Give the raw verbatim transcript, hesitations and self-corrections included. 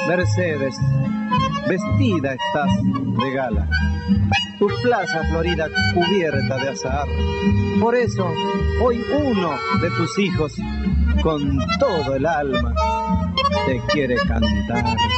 Mercedes, vestida estás de gala, tu plaza florida cubierta de azahar. Por eso, hoy uno de tus hijos, con todo el alma, te quiere cantar.